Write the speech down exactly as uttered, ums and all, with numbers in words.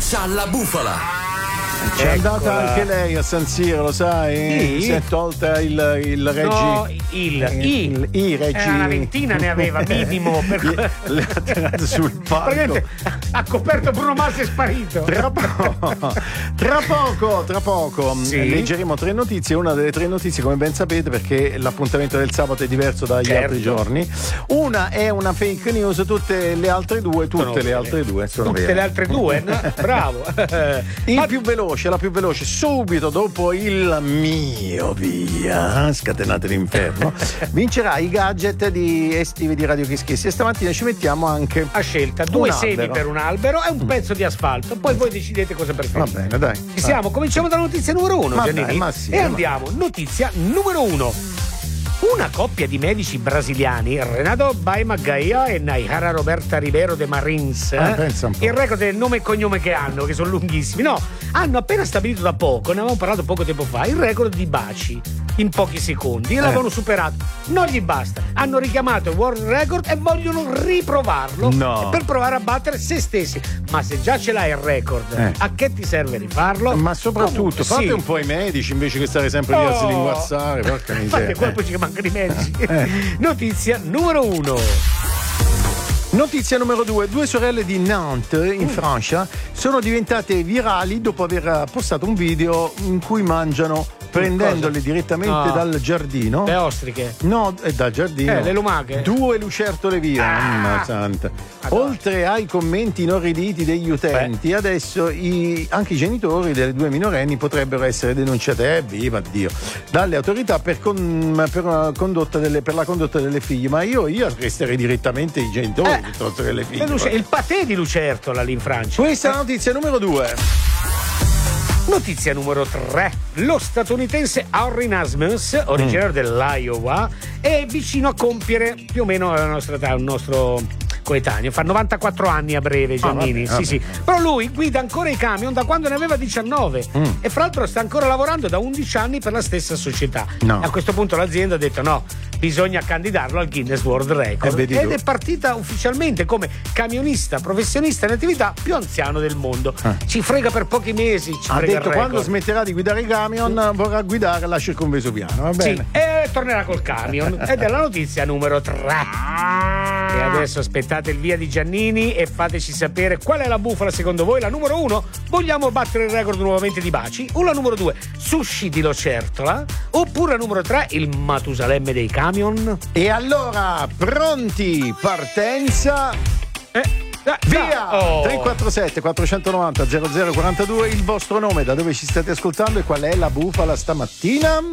C'ha la bufala. C'è andata anche lei a San Siro, lo sai? Sì. Si è tolta il, il Reggi. No, il, i, il, i Reggi. Eh, una ventina ne aveva minimo. Per... Le ha tirato sul palco. Ha coperto Bruno Mars, è sparito. Tra, po- tra poco, tra poco sì. leggeremo tre notizie. Una delle tre notizie, come ben sapete, perché l'appuntamento del sabato è diverso dagli certo. altri giorni. Una è una fake news, tutte le altre due, tutte sono le vere. altre due sono tutte vere. le altre due, no? Bravo. Il Ma... più veloce, la più veloce, subito dopo il mio via, scatenate l'inferno, vincerà i gadget di estivi di Radio Kiss Kiss. E stamattina ci mettiamo anche a scelta due un semi albero. per un albero e un pezzo di asfalto, poi voi decidete cosa preferite. Va bene, dai. Ci siamo, cominciamo dalla notizia numero uno, Ma Giannini, dai, ma sì, e ma- andiamo, notizia numero uno. Una coppia di medici brasiliani, Renato Baimagaia e Naihara Roberta Ribeiro de Marins, Ah, pensa un po'. il record del nome e cognome che hanno, che sono lunghissimi, no, hanno appena stabilito da poco, ne avevamo parlato poco tempo fa, il record di baci in pochi secondi e Eh. l'avevano superato. Non gli basta, hanno richiamato il world record e vogliono riprovarlo No. per provare a battere se stessi. Ma se già ce l'hai il record, Eh. a che ti serve rifarlo? Ma soprattutto Comunque, fate sì. un po' i medici invece che stare sempre lì a Oh. slinguazzare, porca Infatti miseria. è quello che mancano i medici. Eh. Notizia numero uno. Notizia numero due. Due sorelle di Nantes, in Francia, sono diventate virali dopo aver postato un video in cui mangiano prendendole direttamente No. dal giardino. Le ostriche. No, è dal giardino. Eh, le lumache. Due lucertole via. Ah. Mamma santa. Madonna. Oltre ai commenti inorriditi degli utenti, adesso i- anche i genitori delle due minorenni potrebbero essere denunciati, eh, viva Dio, dalle autorità per, con- per una condotta delle- per la condotta delle figlie. Ma io, io arresterei direttamente i genitori Eh, piuttosto che le Le figlie. luce- il patè di lucertola lì in Francia. Questa è la notizia numero due. Notizia numero tre. Lo statunitense Harry Nasmus, originario dell'Iowa, è vicino a compiere più o meno la nostra età, un nostro coetaneo. Fa novantaquattro anni a breve, Giannini. vabbè, sì, sì. Però lui guida ancora i camion da quando ne aveva diciannove. Mm. E fra l'altro sta ancora lavorando da undici anni per la stessa società. No. A questo punto l'azienda ha detto no, bisogna candidarlo al Guinness World Record. Eh, vedi Ed tu. è partita ufficialmente come camionista professionista in attività più anziano del mondo. Ah. Ci frega per pochi mesi. Ci Ha frega detto il quando record. smetterà di guidare i camion vorrà guidare la circonvesuviana, va Sì, bene? e tornerà col camion. Ed è la notizia numero tre. E adesso aspettate il via di Giannini e fateci sapere qual è la bufala secondo voi. La numero uno, vogliamo battere il record nuovamente di baci? O la numero due, sushi di lucertola? Oppure la numero tre, il Matusalemme dei camion? E allora, pronti, partenza, Eh, eh, via! oh. tre quattro sette quattro nove zero zero zero quattro due, il vostro nome, da dove ci state ascoltando e qual è la bufala stamattina?